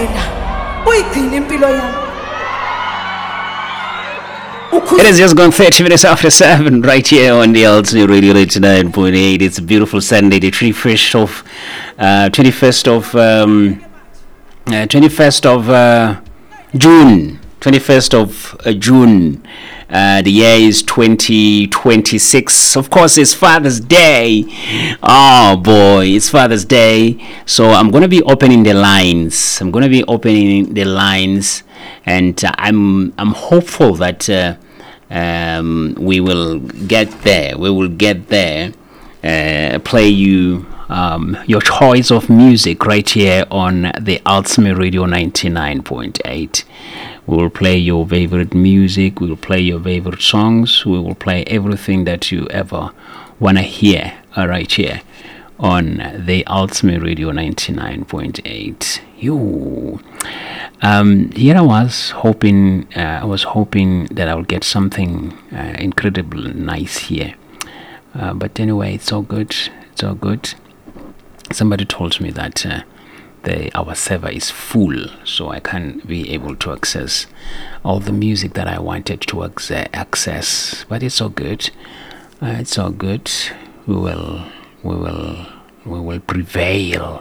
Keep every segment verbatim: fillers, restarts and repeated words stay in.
It is just gone thirty minutes after seven right here on the Ultimate Radio ninety-nine point eight. It's a beautiful Sunday, the twenty-first of uh, twenty-first of um, uh, twenty-first of uh, June. twenty-first of uh, June. Uh, the year is twenty twenty-six. Of course, it's Father's Day. Oh boy, it's Father's Day. So I'm going to be opening the lines. I'm going to be opening the lines, and uh, I'm I'm hopeful that uh, um, we will get there. We will get there. Uh, play you um, your choice of music right here on the Ultimate Radio ninety-nine point eight. We will play your favorite music. We will play your favorite songs. We will play everything that you ever want to hear uh, right here on the Ultimate Radio ninety-nine point eight. You. Um, here I was hoping, uh, I was hoping that I would get something uh, incredibly nice here. Uh, but anyway, it's all good. It's all good. Somebody told me that uh, the our server is full, so I can't be able to access all the music that I wanted to exa- access. But it's all good. Uh, it's all good. We will, we will, we will prevail.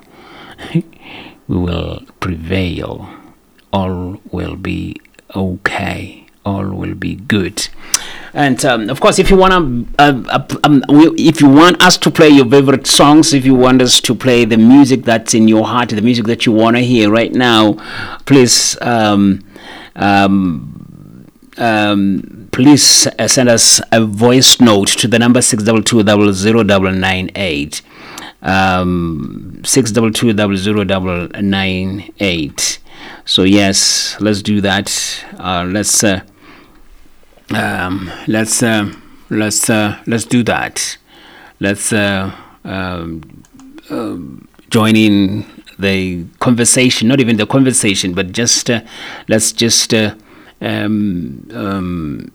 We will prevail. All will be okay. All will be good. And um, of course, if you want to, uh, uh, um, if you want us to play your favorite songs, if you want us to play the music that's in your heart, the music that you want to hear right now, please, um, um, um, please uh, send us a voice note to the number six double two double zero double nine eight. Um, six double two double zero double nine eight. So yes, let's do that. Uh, let's. Uh, Um, let's uh, let's uh, let's do that. Let's uh, um, uh, join in the conversation. Not even the conversation, but just uh, let's just uh, um, um,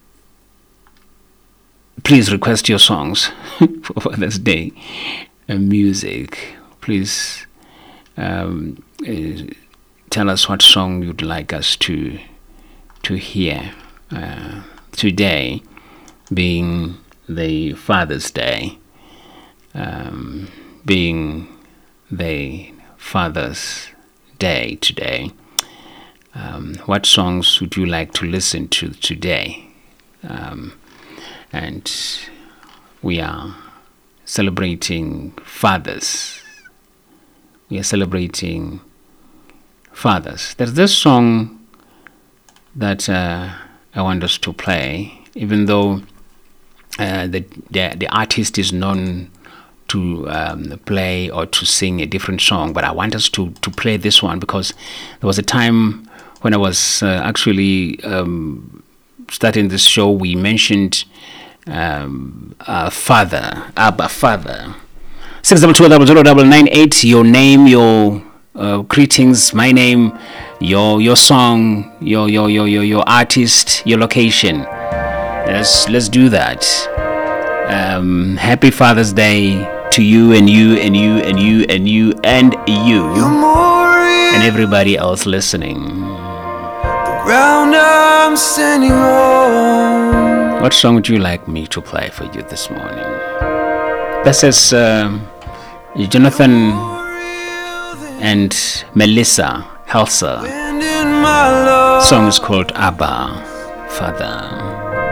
please request your songs for Father's Day uh, music. Please um, uh, tell us what song you'd like us to to hear. Uh, today being the Father's Day, um, being the Father's Day today, um, what songs would you like to listen to today? Um, and we are celebrating fathers. We are celebrating fathers. There's this song that uh, I want us to play, even though uh, the, the the artist is known to um, play or to sing a different song, but I want us to, to play this one because there was a time when I was uh, actually um, starting this show, we mentioned um, uh, Father, Abba Father. six double two double zero double nine eight, your name, your uh, greetings, my name, your your song, your your your your your artist, your location. Let's let's do that. Um, happy Father's Day to you and you and you and you and you and you and everybody else listening. The ground I'm standing on. What song would you like me to play for you this morning? This is uh, Jonathan and Melissa Helser. Song is called Abba Father.